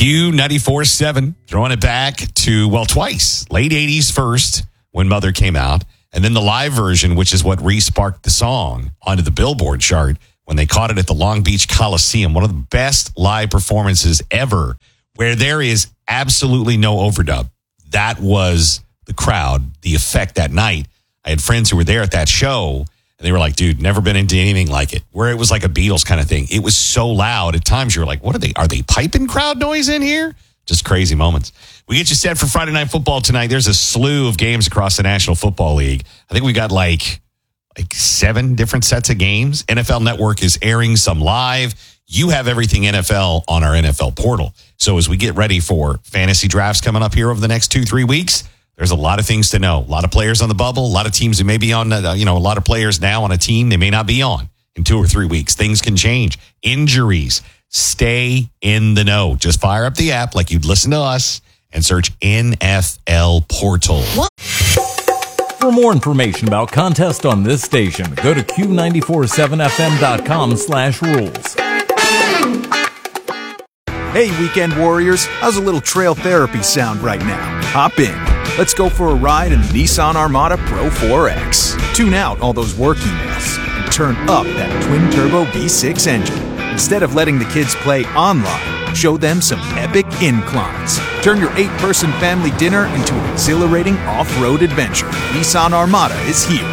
Q94.7, throwing it back to, well, twice. Late 80s first, when Mother came out, and then the live version, which is what re-sparked the song onto the Billboard chart when they caught it at the Long Beach Coliseum. One of the best live performances ever, where there is absolutely no overdub. That was the crowd, the effect that night. I had friends who were there at that show, and they were like, dude, never been into anything like it, where it was like a Beatles kind of thing. It was so loud. At times you were like, what are they piping crowd noise in here? Just crazy moments. We get you set for Friday Night Football tonight. There's a slew of games across the National Football League. I think we got like 7 different sets of games. NFL Network is airing some live. You have everything NFL on our NFL portal. So as we get ready for fantasy drafts coming up here over the next 2-3 weeks, there's a lot of things to know. A lot of players on the bubble, a lot of teams who may be on, a lot of players now on a team they may not be on in 2 or 3 weeks. Things can change. Injuries. Stay in the know. Just fire up the app like you'd listen to us and search NFL Portal. For more information about contests on this station, go to Q947fm.com/rules. Hey, weekend warriors, how's a little trail therapy sound right now? Hop in. Let's go for a ride in the Nissan Armada Pro 4X. Tune out all those work emails and turn up that twin-turbo V6 engine. Instead of letting the kids play online, show them some epic inclines. Turn your 8-person family dinner into an exhilarating off-road adventure. Nissan Armada is here.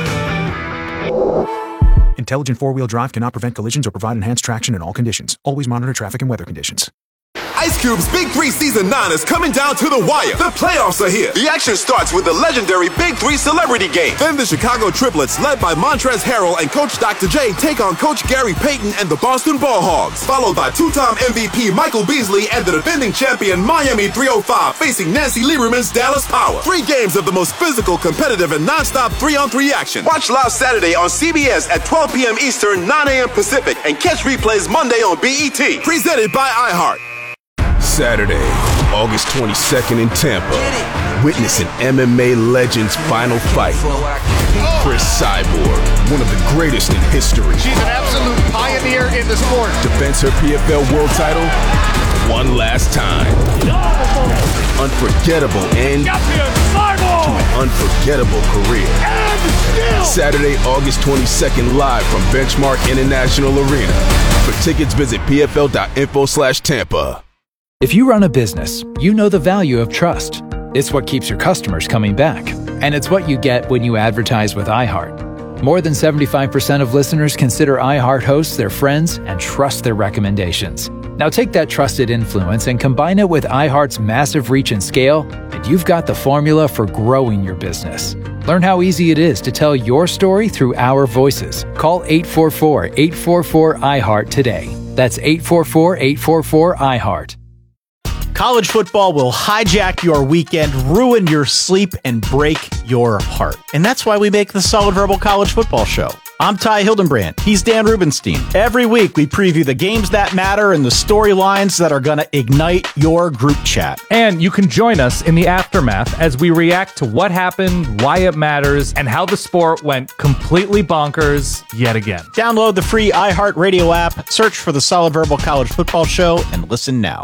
Intelligent four-wheel drive cannot prevent collisions or provide enhanced traction in all conditions. Always monitor traffic and weather conditions. Ice Cube's Big 3 Season 9 is coming down to the wire. The playoffs are here. The action starts with the legendary Big 3 Celebrity Game. Then the Chicago Triplets, led by Montrezl Harrell and Coach Dr. J, take on Coach Gary Payton and the Boston Ball Hogs. Followed by 2-time MVP Michael Beasley and the defending champion Miami 305 facing Nancy Lieberman's Dallas Power. 3 games of the most physical, competitive, and non-stop 3-on-3 action. Watch live Saturday on CBS at 12 p.m. Eastern, 9 a.m. Pacific, and catch replays Monday on BET. Presented by iHeart. Saturday, August 22nd in Tampa. Witness an MMA legend's final fight. Chris Cyborg, one of the greatest in history. She's an absolute pioneer in the sport. Defends her PFL world title one last time. Unforgettable end to an unforgettable career. Saturday, August 22nd, live from Benchmark International Arena. For tickets, visit pfl.info/Tampa. If you run a business, you know the value of trust. It's what keeps your customers coming back. And it's what you get when you advertise with iHeart. More than 75% of listeners consider iHeart hosts their friends and trust their recommendations. Now take that trusted influence and combine it with iHeart's massive reach and scale, and you've got the formula for growing your business. Learn how easy it is to tell your story through our voices. Call 844-844-iHeart today. That's 844-844-iHeart. College football will hijack your weekend, ruin your sleep, and break your heart. And that's why we make the Solid Verbal College Football Show. I'm Ty Hildenbrand. He's Dan Rubenstein. Every week, we preview the games that matter and the storylines that are going to ignite your group chat. And you can join us in the aftermath as we react to what happened, why it matters, and how the sport went completely bonkers yet again. Download the free iHeartRadio app, search for the Solid Verbal College Football Show, and listen now.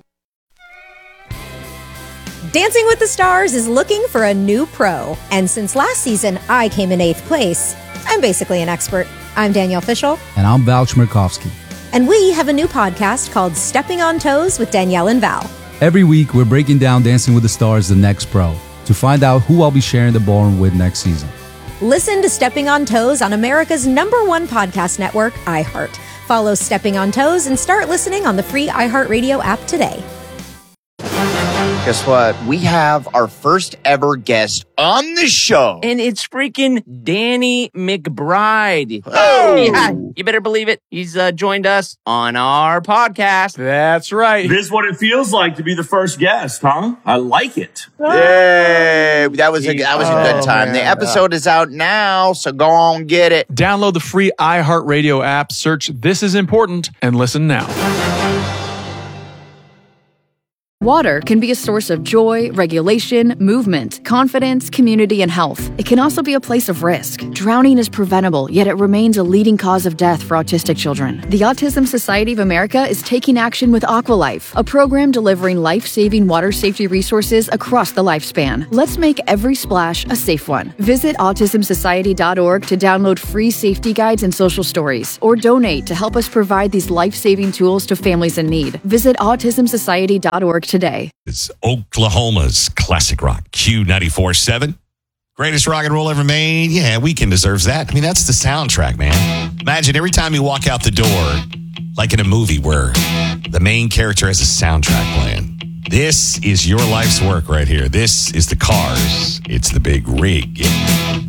Dancing with the Stars is looking for a new pro. And since last season, I came in 8th place. I'm basically an expert. I'm Danielle Fishel. And I'm Val Chmerkovsky. And we have a new podcast called Stepping on Toes with Danielle and Val. Every week, we're breaking down Dancing with the Stars, the next pro, to find out who I'll be sharing the ballroom with next season. Listen to Stepping on Toes on America's #1 podcast network, iHeart. Follow Stepping on Toes and start listening on the free iHeartRadio app today. Guess what? We have our first ever guest on the show. And it's freaking Danny McBride. Oh! Yeah, you better believe it. He's joined us on our podcast. That's right. This is what it feels like to be the first guest, huh? I like it. Yay! That was a good time. Man. The episode is out now, so go on get it. Download the free iHeartRadio app, search This Is Important, and listen now. Water can be a source of joy, regulation, movement, confidence, community, and health. It can also be a place of risk. Drowning is preventable, yet it remains a leading cause of death for autistic children. The Autism Society of America is taking action with Aqualife, a program delivering life-saving water safety resources across the lifespan. Let's make every splash a safe one. Visit autismsociety.org to download free safety guides and social stories, or donate to help us provide these life-saving tools to families in need. Visit autismsociety.org today. It's Oklahoma's classic rock, Q94.7. Greatest rock and roll ever made. Yeah, Weekend deserves that. I mean, that's the soundtrack, man. Imagine every time you walk out the door, like in a movie where the main character has a soundtrack playing. This is your life's work right here. This is the Cars. It's the big rig.